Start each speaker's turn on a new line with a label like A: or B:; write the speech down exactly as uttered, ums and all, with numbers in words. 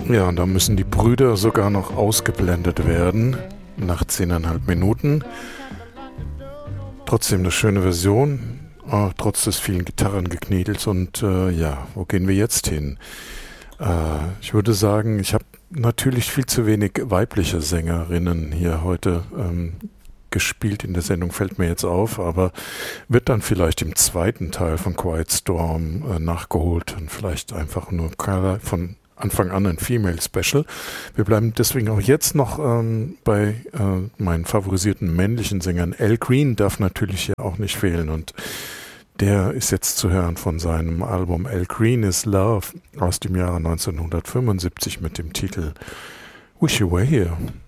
A: Ja, und da müssen die Brüder sogar noch ausgeblendet werden, nach zehneinhalb Minuten. Trotzdem eine schöne Version, oh, trotz des vielen Gitarrengeknetels. Und äh, ja, wo gehen wir jetzt hin? Äh, ich würde sagen, ich habe natürlich viel zu wenig weibliche Sängerinnen hier heute ähm, gespielt in der Sendung, fällt mir jetzt auf, aber wird dann vielleicht im zweiten Teil von Quiet Storm äh, nachgeholt und vielleicht einfach nur von Anfang an ein Female Special. Wir bleiben deswegen auch jetzt noch ähm, bei äh, meinen favorisierten männlichen Sängern. Al Green darf natürlich hier auch nicht fehlen und der ist jetzt zu hören von seinem Album Al Green is Love aus dem Jahre neunzehnhundertfünfundsiebzig mit dem Titel Wish You Were Here.